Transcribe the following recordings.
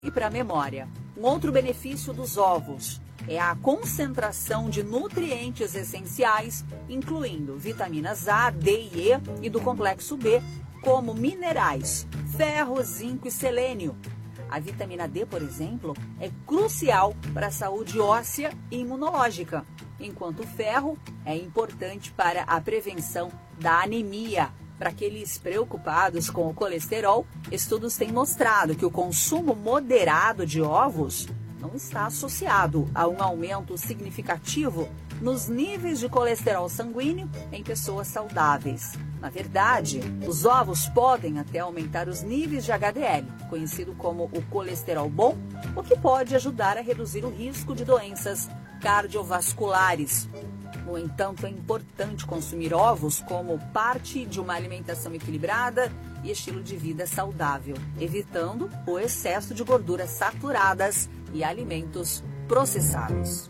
E para a memória, um outro benefício dos ovos é a concentração de nutrientes essenciais, incluindo vitaminas A, D e E e do complexo B, como minerais, ferro, zinco e selênio. A vitamina D, por exemplo, é crucial para a saúde óssea e imunológica, enquanto o ferro é importante para a prevenção da anemia. Para aqueles preocupados com o colesterol, estudos têm mostrado que o consumo moderado de ovos não está associado a um aumento significativo nos níveis de colesterol sanguíneo em pessoas saudáveis. Na verdade, os ovos podem até aumentar os níveis de HDL, conhecido como o colesterol bom, o que pode ajudar a reduzir o risco de doenças cardiovasculares. No entanto, é importante consumir ovos como parte de uma alimentação equilibrada e estilo de vida saudável, evitando o excesso de gorduras saturadas e alimentos processados.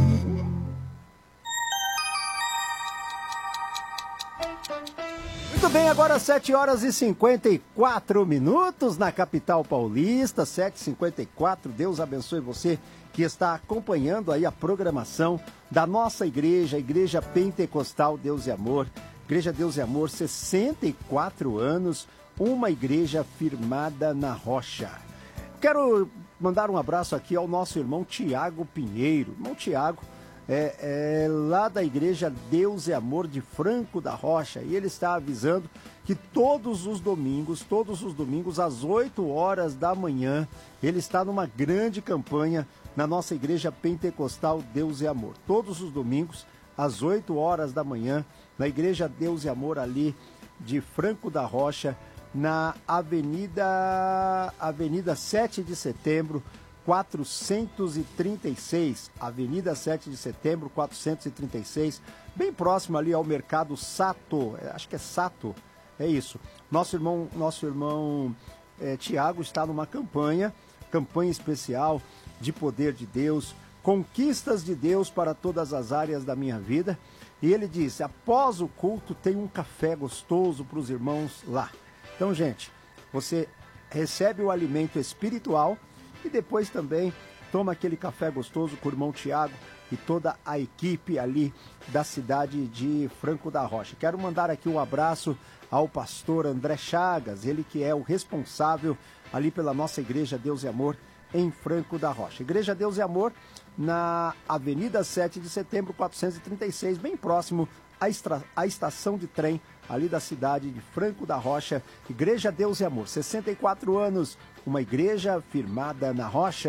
Muito bem, agora 7 horas e 54 minutos na capital paulista, 7h54. Deus abençoe você que está acompanhando aí a programação da nossa igreja, a Igreja Pentecostal Deus e Amor. Igreja Deus e Amor, 64 anos, uma igreja firmada na rocha. Quero mandar um abraço aqui ao nosso irmão Tiago Pinheiro. Irmão Tiago é lá da Igreja Deus e Amor de Franco da Rocha, e ele está avisando que todos os domingos, às 8 horas da manhã, ele está numa grande campanha na nossa Igreja Pentecostal Deus e Amor. Todos os domingos, às 8 horas da manhã, na Igreja Deus e Amor ali de Franco da Rocha, na Avenida 7 de Setembro, 436, Avenida 7 de Setembro, 436, bem próximo ali ao Mercado Sato, acho que é Sato, é isso. Nosso irmão Tiago está numa campanha especial de poder de Deus, conquistas de Deus para todas as áreas da minha vida. E ele disse, após o culto tem um café gostoso para os irmãos lá. Então, gente, você recebe o alimento espiritual e depois também toma aquele café gostoso com o irmão Tiago e toda a equipe ali da cidade de Franco da Rocha. Quero mandar aqui um abraço ao pastor André Chagas, ele que é o responsável ali pela nossa Igreja Deus e Amor em Franco da Rocha. Igreja Deus e Amor na Avenida 7 de Setembro, 436, bem próximo à estação de trem ali da cidade de Franco da Rocha. Igreja Deus e Amor, 64 anos, uma igreja firmada na rocha.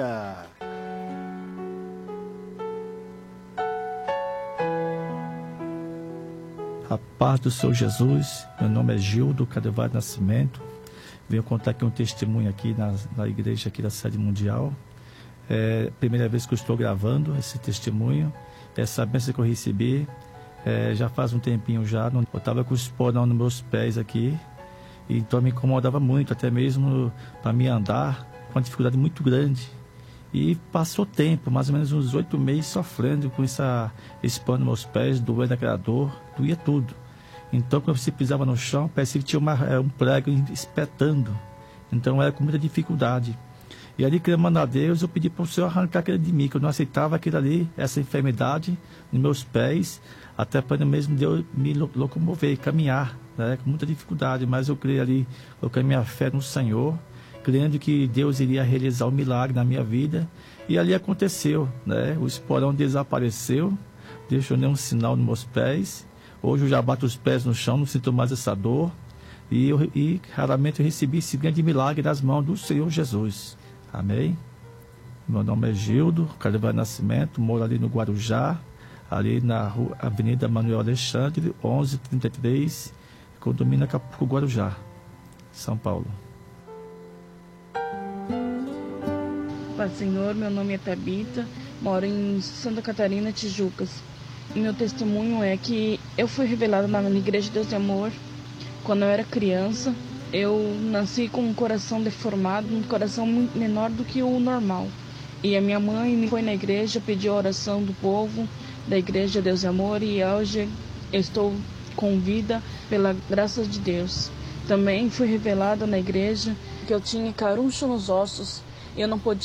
A paz do Senhor Jesus, meu nome é Gildo Carvalho Nascimento, venho contar aqui um testemunho aqui na igreja aqui da Sede Mundial. É a primeira vez que eu estou gravando esse testemunho, essa bênção que eu recebi, já faz um tempinho já, eu estava com os porão nos meus pés aqui, então me incomodava muito, até mesmo para me andar, com uma dificuldade muito grande. E passou tempo, mais ou menos uns 8 meses sofrendo com esse pano nos meus pés, doendo aquela dor, doía tudo. Então quando você pisava no chão, parecia que tinha um prego espetando, então era com muita dificuldade. E ali, clamando a Deus, eu pedi para o Senhor arrancar aquilo de mim, que eu não aceitava aquilo ali, essa enfermidade nos meus pés, até para mesmo Deus me locomover, caminhar, né, com muita dificuldade. Mas eu creio ali, coloquei minha fé no Senhor, crendo que Deus iria realizar um milagre na minha vida. E ali aconteceu, né, o esporão desapareceu, deixou nenhum sinal nos meus pés. Hoje eu já bato os pés no chão, não sinto mais essa dor. E raramente eu recebi esse grande milagre das mãos do Senhor Jesus. Amém? Meu nome é Gildo Carvalho Nascimento, moro ali no Guarujá, ali na rua Avenida Manuel Alexandre, 1133, condomínio Acapulco, Guarujá, São Paulo. Pai Senhor, meu nome é Tabita, moro em Santa Catarina, Tijucas. Meu testemunho é que eu fui revelada na Igreja de Deus e Amor quando eu era criança. Eu nasci com um coração deformado, um coração muito menor do que o normal. E a minha mãe me foi na igreja, pediu a oração do povo da Igreja Deus e Amor, e hoje eu estou com vida pela graça de Deus. Também fui revelada na igreja que eu tinha caruncho nos ossos eu não podia